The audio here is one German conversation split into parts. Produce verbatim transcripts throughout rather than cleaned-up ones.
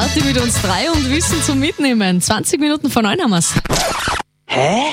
Party mit uns drei und Wissen zum Mitnehmen. zwanzig Minuten vor neun haben wir's. Hä?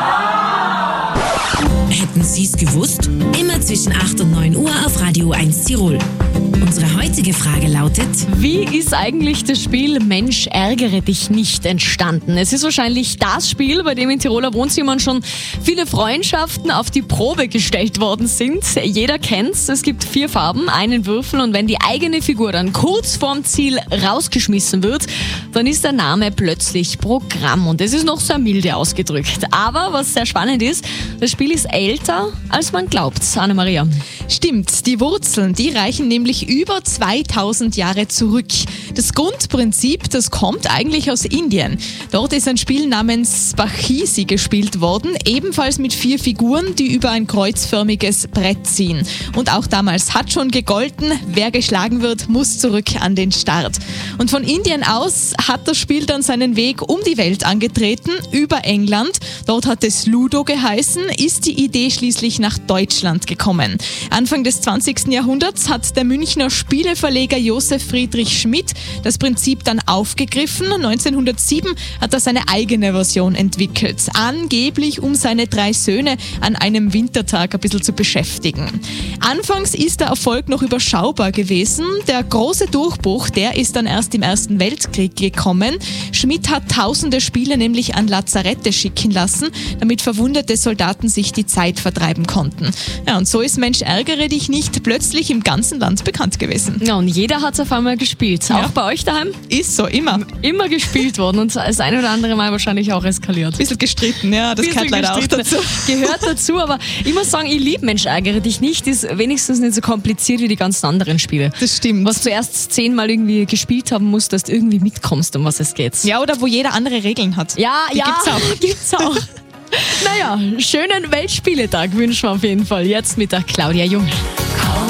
Hätten Sie es gewusst? Immer zwischen acht und neun Uhr auf Radio eins Tirol. Unsere heutige Frage lautet: Wie ist eigentlich das Spiel Mensch, ärgere dich nicht entstanden? Es ist wahrscheinlich das Spiel, bei dem in Tiroler Wohnzimmern schon viele Freundschaften auf die Probe gestellt worden sind. Jeder kennt's. Es gibt vier Farben, einen Würfel, und wenn die eigene Figur dann kurz vorm Ziel rausgeschmissen wird, dann ist der Name plötzlich Programm. Und das ist noch sehr milde ausgedrückt. Aber was sehr spannend ist, das Spiel ist älter, als man glaubt. Anna-Maria. Stimmt, die Wurzeln, die reichen nämlich über zweitausend Jahre zurück. Das Grundprinzip, das kommt eigentlich aus Indien. Dort ist ein Spiel namens Bachisi gespielt worden, ebenfalls mit vier Figuren, die über ein kreuzförmiges Brett ziehen. Und auch damals hat schon gegolten, wer geschlagen wird, muss zurück an den Start. Und von Indien aus hat das Spiel dann seinen Weg um die Welt angetreten, über England. Dort hat es Ludo geheißen, ist die Idee schließlich nach Deutschland gekommen. Anfang des zwanzigsten Jahrhunderts hat der Münchner Spieleverleger Josef Friedrich Schmidt das Prinzip dann aufgegriffen. neunzehnhundertsieben hat er seine eigene Version entwickelt, angeblich um seine drei Söhne an einem Wintertag ein bisschen zu beschäftigen. Anfangs ist der Erfolg noch überschaubar gewesen. Der große Durchbruch, der ist dann erst im Ersten Weltkrieg gekommen. Schmidt hat tausende Spiele nämlich an Lazarette schicken lassen, damit verwundete Soldaten sich die Zeit vertreiben konnten. Ja, und so ist Mensch, ärgere dich nicht plötzlich im ganzen Land bekannt gewesen. Ja, und jeder hat es auf einmal gespielt. Ja. Auch bei euch daheim? Ist so, immer. Immer gespielt worden und das ein oder andere Mal wahrscheinlich auch eskaliert. Bisschen gestritten, ja, das Bisschen gehört leider auch dazu. Gehört dazu, aber ich muss sagen, ich liebe Mensch, ärgere dich nicht, ist wenigstens nicht so kompliziert wie die ganzen anderen Spiele. Das stimmt. Was du erst zehnmal irgendwie gespielt haben musst, dass du irgendwie mitkommst, um was es geht. Ja, oder wo jeder andere Regeln hat. Ja, Die ja, gibt's auch. Gibt's auch. Naja, schönen Weltspieletag wünschen wir auf jeden Fall jetzt mit der Claudia Jung.